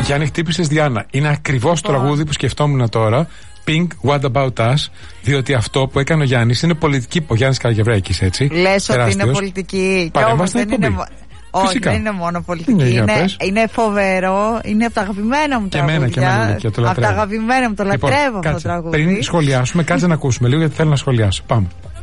Γιάννη, χτύπησες Διάννα. Είναι ακριβώς το τραγούδι που σκεφτόμουν τώρα. Pink, What About Us, διότι αυτό που έκανε ο Γιάννης είναι πολιτική. Ο Γιάννης Καραγευρέκης, έτσι. Λες ότι είναι πολιτική. Και όμως δεν είναι. Όχι, δεν είναι μόνο πολιτική. Είναι φοβερό. Είναι από τα αγαπημένα μου τραγούδια. Και εμένα, από τα αγαπημένα μου, το λατρεύω αυτό το τραγούδι. Πριν σχολιάσουμε, κάτσε να ακούσουμε λίγο, γιατί θέλω να σχολιάσω. Πάμε.